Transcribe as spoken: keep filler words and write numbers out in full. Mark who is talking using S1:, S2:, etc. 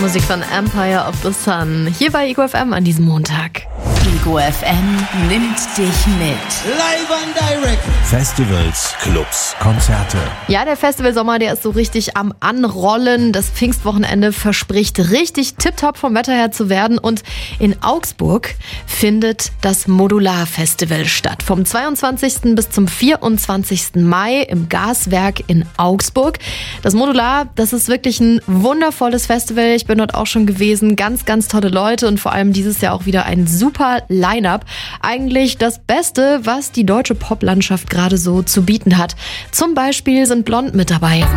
S1: Musik von Empire of the Sun. Hier bei Ego F M an diesem Montag.
S2: Ego F M nimmt dich mit.
S3: Live and direct.
S4: Festivals, Clubs, Konzerte.
S1: Ja, der Festivalsommer, der ist so richtig am Anrollen. Das Pfingstwochenende verspricht richtig tipptopp vom Wetter her zu werden. Und in Augsburg findet das Modular-Festival statt. Vom zweiundzwanzigsten bis zum vierundzwanzigsten Mai im Gaswerk in Augsburg. Das Modular, das ist wirklich ein wundervolles Festival. Ich bin dort auch schon gewesen. Ganz, ganz tolle Leute und vor allem dieses Jahr auch wieder ein super Line-Up. Eigentlich das Beste, was die deutsche Poplandschaft gerade so zu bieten hat. Zum Beispiel sind Blond mit dabei.